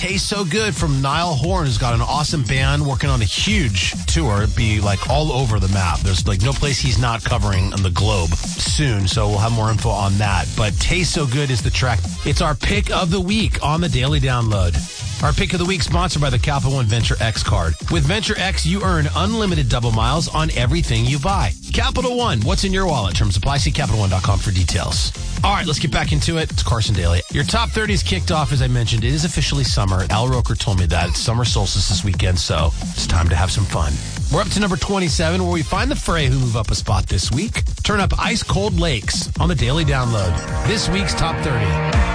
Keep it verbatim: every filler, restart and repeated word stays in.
Tastes So Good from Niall Horan, who's got an awesome band working on a huge tour. It'd be like all over the map. There's like no place he's not covering on the globe soon, so we'll have more info on that. But Tastes So Good is the track. It's our pick of the week on the Daily Download. Our pick of the week sponsored by the Capital One Venture X card. With Venture X, you earn unlimited double miles on everything you buy. Capital One, what's in your wallet? Terms apply. See Capital One dot com for details. All right, let's get back into it. It's Carson Daly. Your top thirty is kicked off, as I mentioned. It is officially summer. Al Roker told me that. It's summer solstice this weekend, so it's time to have some fun. We're up to number twenty-seven, where we find the Fray, who move up a spot this week. Turn up Ice Cold Lakes on the Daily Download. This week's top thirty.